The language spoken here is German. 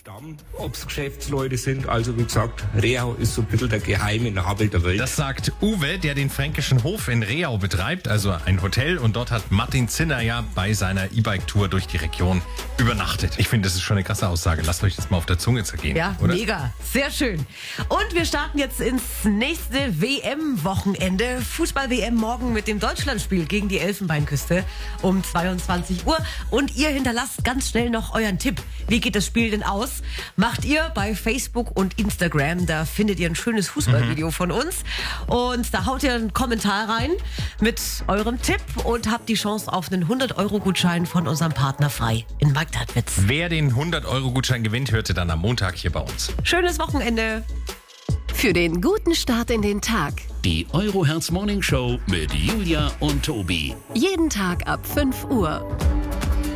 Stamm, ob es Geschäftsleute sind. Also wie gesagt, Rehau ist so ein bisschen der geheime Nabel der Welt. Das sagt Uwe, der den Fränkischen Hof in Rehau betreibt, also ein Hotel. Und dort hat Martin Zinner ja bei seiner E-Bike-Tour durch die Region übernachtet. Ich finde, das ist schon eine krasse Aussage. Lasst euch das mal auf der Zunge zergehen. Ja, oder? Mega. Sehr schön. Und wir starten jetzt ins nächste WM-Wochenende. Fußball-WM morgen mit dem Deutschlandspiel gegen die Elfenbeinküste um 22 Uhr. Und ihr hinterlasst ganz schnell noch euren Tipp. Wie geht das Spiel denn aus? Macht ihr bei Facebook und Instagram. Da findet ihr ein schönes Fußballvideo von uns. Und da haut ihr einen Kommentar rein mit eurem Tipp und habt die Chance auf einen 100-Euro-Gutschein von unserem Partner Frei in Markthartwitz. Wer den 100-Euro-Gutschein gewinnt, hörte dann am Montag hier bei uns. Schönes Wochenende. Für den guten Start in den Tag. Die Euroherz Morning Show mit Julia und Tobi. Jeden Tag ab 5 Uhr.